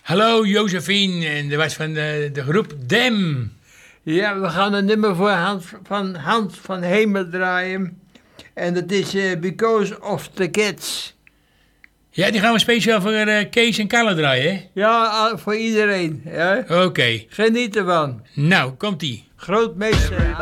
Hallo Josephine, en dat was van de groep Dem. Ja, we gaan een nummer voor Hans van Hemel draaien. En dat is Because of the Kids. Ja, die gaan we speciaal voor Kees en Kalle draaien, hè? Ja, voor iedereen. Ja. Oké. Geniet ervan. Nou, komt-ie. Grootmeester.